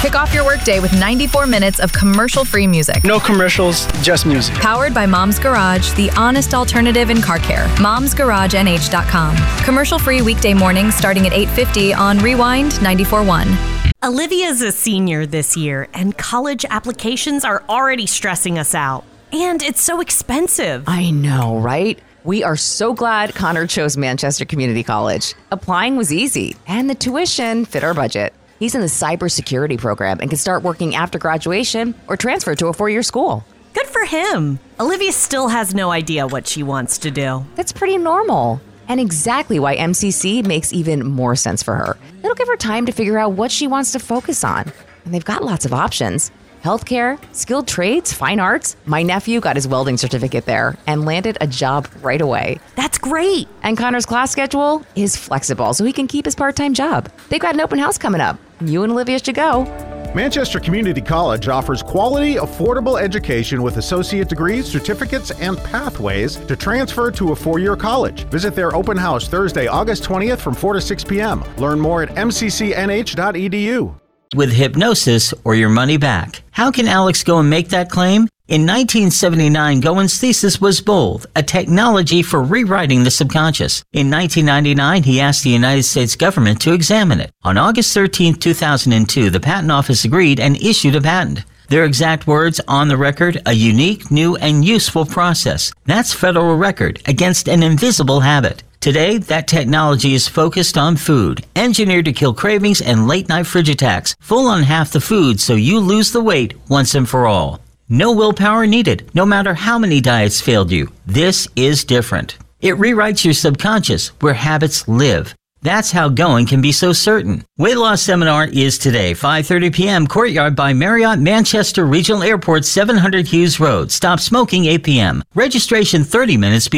Kick off your workday with 94 minutes of commercial-free music. No commercials, just music. Powered by Mom's Garage, the honest alternative in car care. Mom'sGarageNH.com. Commercial-free weekday mornings starting at 8:50 on Rewind 94.1. Olivia's a senior this year, and college applications are already stressing us out. And it's so expensive. I know, right? We are so glad Connor chose Manchester Community College. Applying was easy, and the tuition fit our budget. He's in the cybersecurity program and can start working after graduation or transfer to a 4-year school. Good for him. Olivia still has no idea what she wants to do. That's pretty normal. And exactly why MCC makes even more sense for her. It'll give her time to figure out what she wants to focus on. And they've got lots of options. Healthcare, skilled trades, fine arts. My nephew got his welding certificate there and landed a job right away. That's great. And Connor's class schedule is flexible, so he can keep his part-time job. They've got an open house coming up. You and Olivia should go. Manchester Community College offers quality, affordable education with associate degrees, certificates, and pathways to transfer to a 4-year college. Visit their open house Thursday, August 20th from 4 to 6 p.m. Learn more at mccnh.edu. With hypnosis or your money back. How can Alex Goen make that claim? In 1979, Goen's thesis was bold, a technology for rewriting the subconscious. In 1999, he asked the United States government to examine it. On August 13, 2002, the Patent Office agreed and issued a patent. Their exact words on the record, a unique, new, and useful process. That's federal record against an invisible habit. Today, that technology is focused on food, engineered to kill cravings and late-night fridge attacks, full on half the food so you lose the weight once and for all. No willpower needed, no matter how many diets failed you. This is different. It rewrites your subconscious where habits live. That's how Goen can be so certain. Weight loss seminar is today, 5:30 p.m. Courtyard by Marriott Manchester Regional Airport, 700 Hughes Road. Stop smoking 8 p.m. Registration 30 minutes before